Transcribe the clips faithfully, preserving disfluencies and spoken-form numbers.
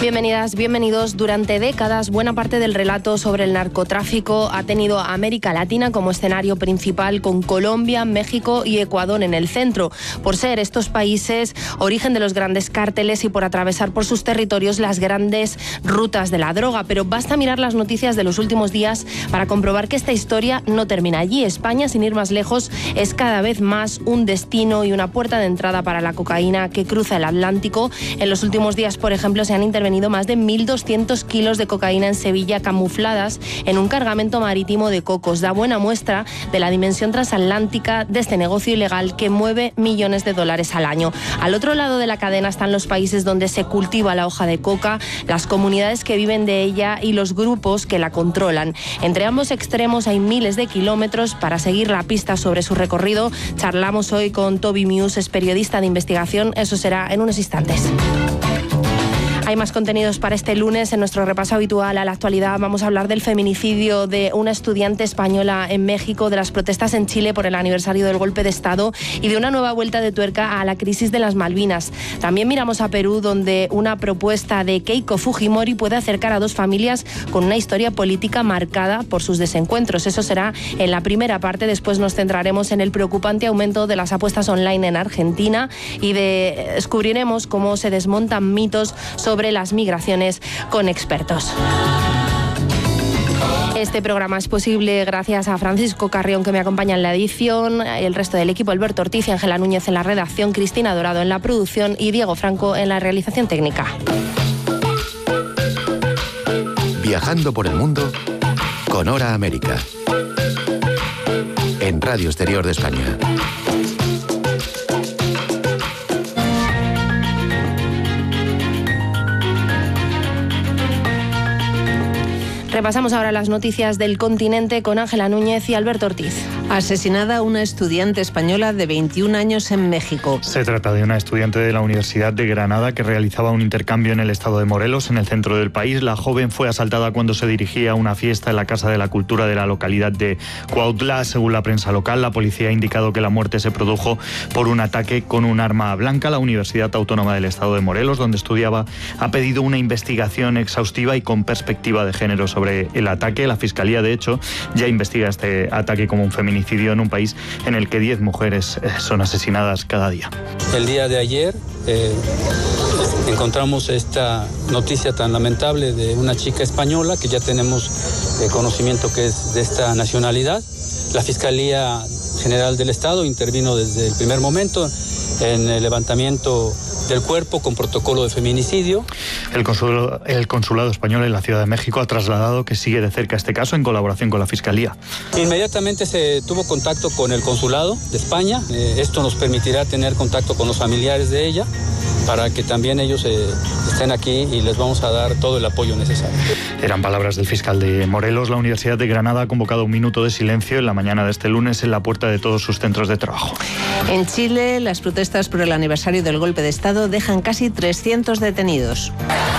Bienvenidas, bienvenidos. Durante décadas, buena parte del relato sobre el narcotráfico ha tenido a América Latina como escenario principal, con Colombia, México y Ecuador en el centro, por ser estos países origen de los grandes cárteles y por atravesar por sus territorios las grandes rutas de la droga. Pero basta mirar las noticias de los últimos días para comprobar que esta historia no termina allí. España, sin ir más lejos, es cada vez más un destino y una puerta de entrada para la cocaína que cruza el Atlántico. En los últimos días, por ejemplo, se han intervenido más de mil doscientos kilos de cocaína en Sevilla, camufladas en un cargamento marítimo de cocos. Da buena muestra de la dimensión transatlántica de este negocio ilegal que mueve millones de dólares al año. Al otro lado de la cadena están los países donde se cultiva la hoja de coca, las comunidades que viven de ella y los grupos que la controlan. Entre ambos extremos hay miles de kilómetros. Para seguir la pista sobre su recorrido, charlamos hoy con Toby Muse, es periodista de investigación. Eso será en unos instantes. Hay más contenidos para este lunes. En nuestro repaso habitual a la actualidad vamos a hablar del feminicidio de una estudiante española en México, de las protestas en Chile por el aniversario del golpe de Estado y de una nueva vuelta de tuerca a la crisis de las Malvinas. También miramos a Perú, donde una propuesta de Keiko Fujimori puede acercar a dos familias con una historia política marcada por sus desencuentros. Eso será en la primera parte. Después nos centraremos en el preocupante aumento de las apuestas online en Argentina y de, descubriremos cómo se desmontan mitos sobre sobre las migraciones con expertos. Este programa es posible gracias a Francisco Carrión, que me acompaña en la edición, el resto del equipo, Alberto Ortiz y Ángela Núñez en la redacción, Cristina Dorado en la producción y Diego Franco en la realización técnica. Viajando por el mundo con Hora América, en Radio Exterior de España. Repasamos ahora las noticias del continente con Ángela Núñez y Alberto Ortiz. Asesinada una estudiante española de veintiún años en México. Se trata de una estudiante de la Universidad de Granada que realizaba un intercambio en el estado de Morelos, en el centro del país. La joven fue asaltada cuando se dirigía a una fiesta en la Casa de la Cultura de la localidad de Cuautla. Según la prensa local, la policía ha indicado que la muerte se produjo por un ataque con un arma blanca. La Universidad Autónoma del Estado de Morelos, donde estudiaba, ha pedido una investigación exhaustiva y con perspectiva de género sobre el ataque. La Fiscalía, de hecho, ya investiga este ataque como un feminicidio en un país en el que diez mujeres son asesinadas cada día. El día de ayer eh, encontramos esta noticia tan lamentable de una chica española que ya tenemos eh, conocimiento que es de esta nacionalidad. La Fiscalía General del Estado intervino desde el primer momento en el levantamiento del cuerpo con protocolo de feminicidio. El consulado, el consulado español en la Ciudad de México ha trasladado que sigue de cerca este caso en colaboración con la Fiscalía. Inmediatamente se tuvo contacto con el consulado de España. Eh, esto nos permitirá tener contacto con los familiares de ella para que también ellos eh, estén aquí y les vamos a dar todo el apoyo necesario. Eran palabras del fiscal de Morelos. La Universidad de Granada ha convocado un minuto de silencio en la mañana de este lunes en la puerta de todos sus centros de trabajo. En Chile, las protestas por el aniversario del golpe de Estado dejan casi trescientos detenidos.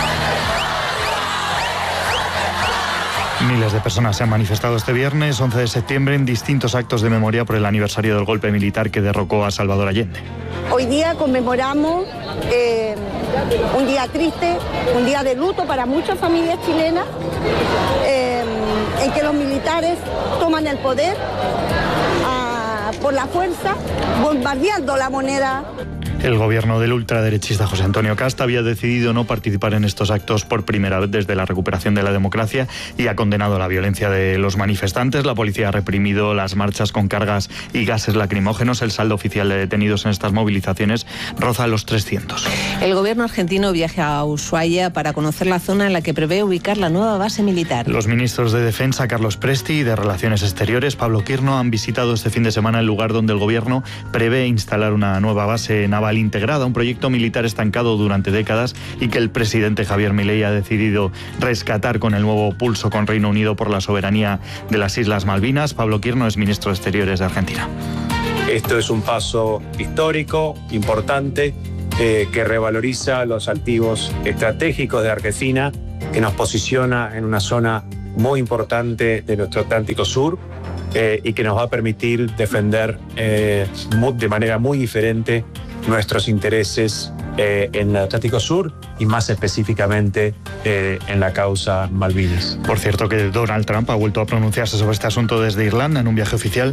Miles de personas se han manifestado este viernes, once de septiembre, en distintos actos de memoria por el aniversario del golpe militar que derrocó a Salvador Allende. Hoy día conmemoramos eh, un día triste, un día de luto para muchas familias chilenas, eh, en que los militares toman el poder a, por la fuerza, bombardeando la moneda. El gobierno del ultraderechista José Antonio Cast había decidido no participar en estos actos por primera vez desde la recuperación de la democracia y ha condenado la violencia de los manifestantes. La policía ha reprimido las marchas con cargas y gases lacrimógenos. El saldo oficial de detenidos en estas movilizaciones roza los trescientos. El gobierno argentino viaja a Ushuaia para conocer la zona en la que prevé ubicar la nueva base militar. Los ministros de Defensa, Carlos Presti, y de Relaciones Exteriores, Pablo Quirno, han visitado este fin de semana el lugar donde el gobierno prevé instalar una nueva base naval integrada, un proyecto militar estancado durante décadas y que el presidente Javier Milei ha decidido rescatar con el nuevo pulso con Reino Unido por la soberanía de las Islas Malvinas. Pablo Quirno es ministro de Exteriores de Argentina. Esto es un paso histórico, importante, eh, que revaloriza los activos estratégicos de Argentina, que nos posiciona en una zona muy importante de nuestro Atlántico Sur eh, y que nos va a permitir defender eh, de manera muy diferente nuestros intereses eh, en el Atlántico Sur y más específicamente eh, en la causa Malvinas. Por cierto que Donald Trump ha vuelto a pronunciarse sobre este asunto desde Irlanda en un viaje oficial.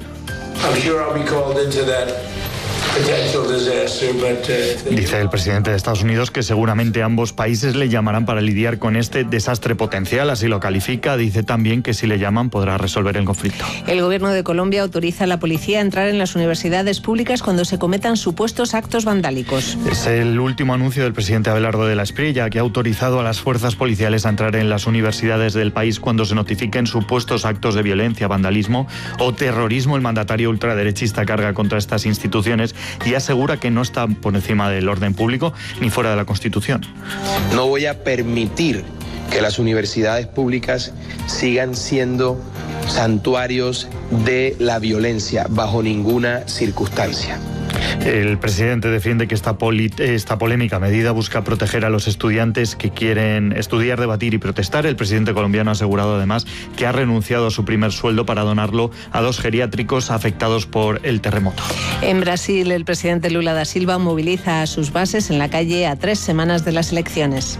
Dice el presidente de Estados Unidos que seguramente ambos países le llamarán para lidiar con este desastre potencial, así lo califica. Dice también que si le llaman podrá resolver el conflicto. El gobierno de Colombia autoriza a la policía a entrar en las universidades públicas cuando se cometan supuestos actos vandálicos. Es el último anuncio del presidente Abelardo de la Espriella, que ha autorizado a las fuerzas policiales a entrar en las universidades del país cuando se notifiquen supuestos actos de violencia, vandalismo o terrorismo. El mandatario ultraderechista carga contra estas instituciones y asegura que no está por encima del orden público ni fuera de la Constitución. No voy a permitir que las universidades públicas sigan siendo santuarios de la violencia bajo ninguna circunstancia. El presidente defiende que esta, esta polémica medida busca proteger a los estudiantes que quieren estudiar, debatir y protestar. El presidente colombiano ha asegurado además que ha renunciado a su primer sueldo para donarlo a dos geriátricos afectados por el terremoto. En Brasil, el presidente Lula da Silva moviliza a sus bases en la calle a tres semanas de las elecciones.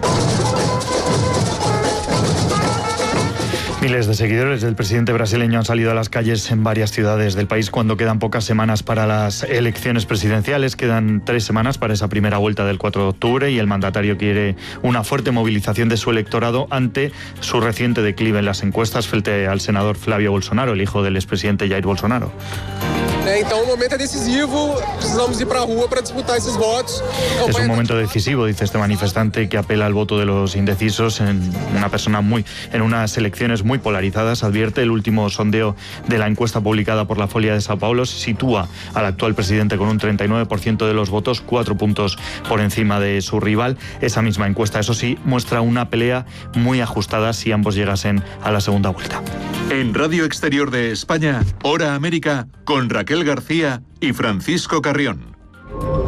Miles de seguidores del presidente brasileño han salido a las calles en varias ciudades del país cuando quedan pocas semanas para las elecciones presidenciales. Quedan tres semanas para esa primera vuelta del cuatro de octubre y el mandatario quiere una fuerte movilización de su electorado ante su reciente declive en las encuestas frente al senador Flávio Bolsonaro, el hijo del expresidente Jair Bolsonaro. Então o momento é decisivo, precisamos ir para a rua para disputar esses votos. Es un momento decisivo, dice este manifestante, que apela al voto de los indecisos en una persona muy en unas elecciones muy polarizadas. Advierte el último sondeo de la encuesta publicada por la Folia de Sao Paulo sitúa al actual presidente con un treinta y nueve por ciento de los votos, cuatro puntos por encima de su rival. Esa misma encuesta, eso sí, muestra una pelea muy ajustada si ambos llegasen a la segunda vuelta. En Radio Exterior de España, Hora América, con Raquel García y Francisco Carrión.